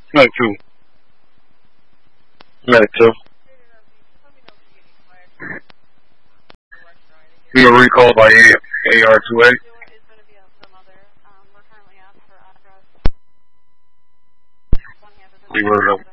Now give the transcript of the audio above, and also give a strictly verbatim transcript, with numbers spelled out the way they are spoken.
Medic two. Medic two. We were recalled by A R two A. We were. Uh,